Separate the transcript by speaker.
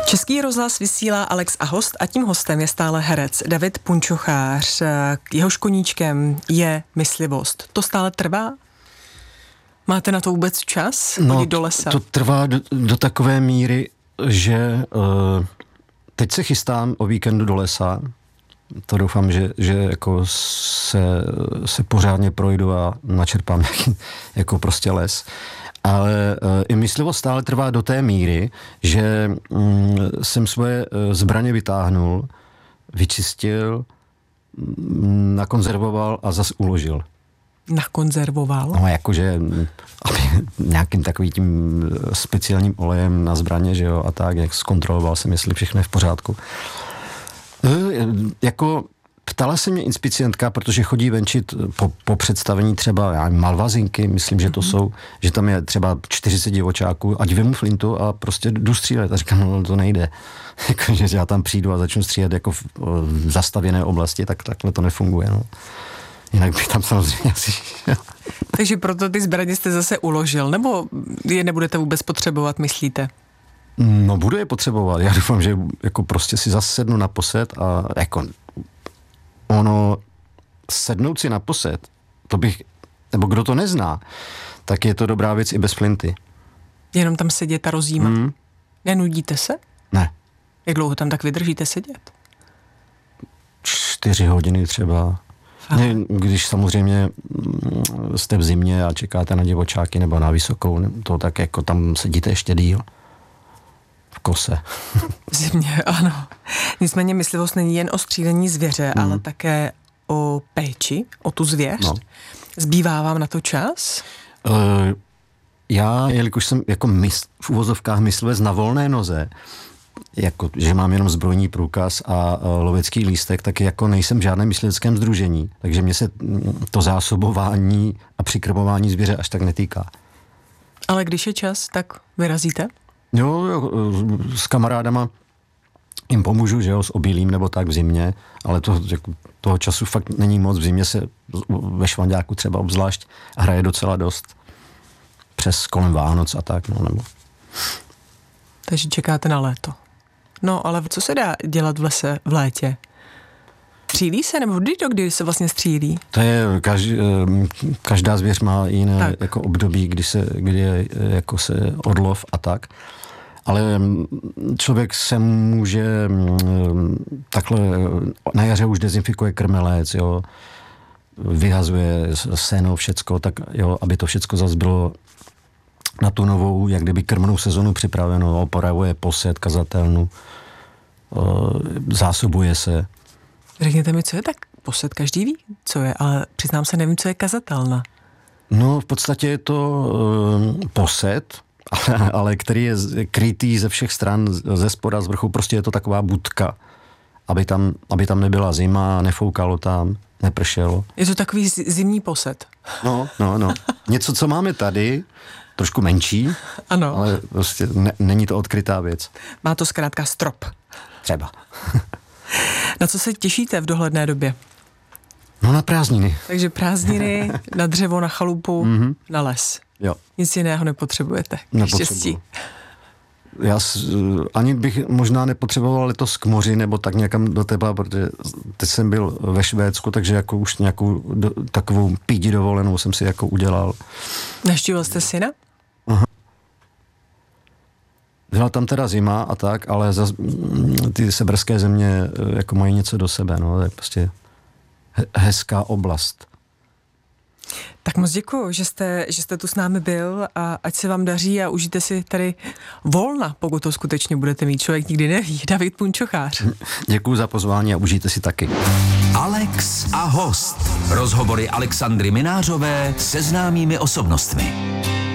Speaker 1: Český rozhlas vysílá Alex a host a tím hostem je stále herec David Punčochář. Jehož koníčkem je myslivost. To stále trvá? Máte na to vůbec čas? Chodit do lesa?
Speaker 2: To trvá do takové míry, že teď se chystám o víkendu do lesa. To doufám, že jako se pořádně projdu a načerpám nějaký jako prostě les. Ale i myslivost stále trvá do té míry, že jsem svoje zbraně vytáhnul, vyčistil, nakonzervoval a zas uložil.
Speaker 1: Nakonzervoval?
Speaker 2: No jakože nějakým takovým tím speciálním olejem na zbraně, že jo, a tak, jak zkontroloval jsem, jestli všechno je v pořádku. Jako ptala se mě inspicientka, protože chodí venčit po představení třeba malvazinky, myslím, že to jsou, že tam je třeba 40 divočáků, ať vemu flintu a prostě jdu střílet. A říkám, no to nejde. Jako, že já tam přijdu a začnu střílet jako v zastavěné oblasti, tak takhle to nefunguje. No. Jinak bych tam samozřejmě asi...
Speaker 1: Takže proto ty zbraně jste zase uložil, nebo je nebudete vůbec potřebovat, myslíte?
Speaker 2: No budu je potřebovat. Já doufám, že jako prostě si zase sednu na posed a jako ono sednout si na posed, to bych, nebo kdo to nezná, tak je to dobrá věc i bez flinty.
Speaker 1: Jenom tam sedět a rozjímat? Nenudíte se?
Speaker 2: Ne.
Speaker 1: Jak dlouho tam tak vydržíte sedět?
Speaker 2: 4 hodiny třeba. Ne, když samozřejmě jste v zimě a čekáte na divočáky nebo na vysokou, to tak jako tam sedíte ještě díl. V kose.
Speaker 1: V zimě, ano. Nicméně myslivost není jen o střílení zvěře, ale také o péči, o tu zvěř. No. Zbývá vám na to čas?
Speaker 2: Já, jelikož jsem jako v uvozovkách myslivec na volné noze, jako, že mám jenom zbrojní průkaz a lovecký lístek, tak jako nejsem v žádném mysliveckém sdružení, takže mě se to zásobování a přikrmování zvěře až tak netýká.
Speaker 1: Ale když je čas, tak vyrazíte?
Speaker 2: Jo, s kamarádama jim pomůžu, že jo, s obilím nebo tak v zimě, ale toho času fakt není moc. V zimě se ve Švanďáku třeba obzvlášť hraje docela dost. Přes kolem Vánoc a tak, no nebo...
Speaker 1: Takže čekáte na léto. No, ale co se dá dělat v lese v létě? Střílí se, nebo kdy se vlastně střílí?
Speaker 2: To je, každá zvěř má jiné jako období, kdy je jako se odlov a tak. Ale člověk se může takhle, na jaře už dezinfikuje krmelec, jo, vyhazuje seno, všecko, tak jo, aby to všecko zase bylo na tu novou, jak kdyby krmnou sezonu připraveno, opravuje posed, kazatelnu, zásobuje se.
Speaker 1: Řekněte mi, co je tak posed, každý ví, co je, ale přiznám se, nevím, co je kazatelna.
Speaker 2: No, v podstatě je to posed, ale který je krytý ze všech stran, ze spoda, z vrchu, prostě je to taková budka, aby tam nebyla zima, nefoukalo tam, nepršelo.
Speaker 1: Je to takový zimní posed.
Speaker 2: No. Něco, co máme tady, trošku menší,
Speaker 1: ano.
Speaker 2: Ale prostě není to odkrytá věc.
Speaker 1: Má to zkrátka strop.
Speaker 2: Třeba.
Speaker 1: Na co se těšíte v dohledné době?
Speaker 2: No na prázdniny.
Speaker 1: Takže prázdniny, na dřevo, na chalupu, na les.
Speaker 2: Jo.
Speaker 1: Nic jiného nepotřebujete. Štěstí.
Speaker 2: Já ani bych možná nepotřeboval letos k moři nebo tak někam do tepla, protože teď jsem byl ve Švédsku, takže jako už nějakou takovou pídi dovolenou jsem si jako udělal.
Speaker 1: Navštívil jste syna?
Speaker 2: Aha. Byla tam teda zima a tak, ale ty severské země jako mají něco do sebe, no, to je prostě hezká oblast.
Speaker 1: Tak moc děkuju, že jste tu s námi byl a ať se vám daří a užijte si tady volna, pokud to skutečně budete mít. Člověk nikdy neví. David Punčochář.
Speaker 2: Děkuju za pozvání a užijte si taky.
Speaker 3: Alex a host. Rozhovory Alexandry Minářové se známými osobnostmi.